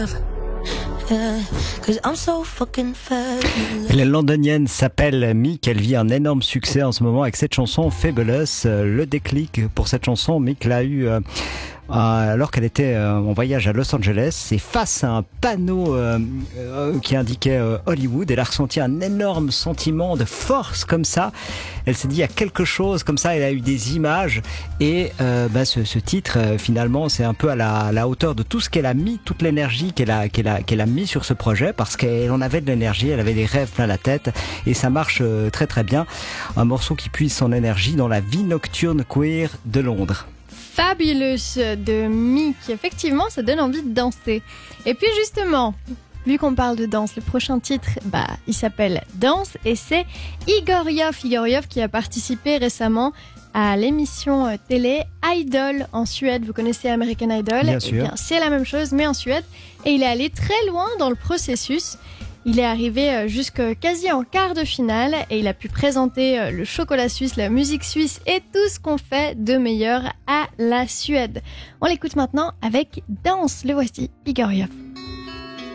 La londonienne s'appelle Meek, elle vit un énorme succès en ce moment avec cette chanson Fabulous. Le déclic pour cette chanson, Meek l'a eu alors qu'elle était en voyage à Los Angeles et face à un panneau qui indiquait Hollywood, elle a ressenti un énorme sentiment de force comme ça. Elle s'est dit il y a quelque chose comme ça, elle a eu des images et ce titre finalement c'est un peu à la hauteur de tout ce qu'elle a mis, toute l'énergie qu'elle a mis sur ce projet parce qu'elle en avait de l'énergie, elle avait des rêves plein la tête et ça marche très très bien. Un morceau qui puise son énergie dans la vie nocturne queer de Londres. Fabulous de Meek, effectivement ça donne envie de danser. Et puis justement, vu qu'on parle de danse, le prochain titre, il s'appelle Danse et c'est Igor Yov qui a participé récemment à l'émission télé Idol en Suède. Vous connaissez American Idol? Bien sûr. Bien, c'est la même chose mais en Suède et il est allé très loin dans le processus. Il est arrivé jusque quasi en quart de finale et il a pu présenter le chocolat suisse, la musique suisse et tout ce qu'on fait de meilleur à la Suède. On l'écoute maintenant avec Danse, le voici, Igor Yov.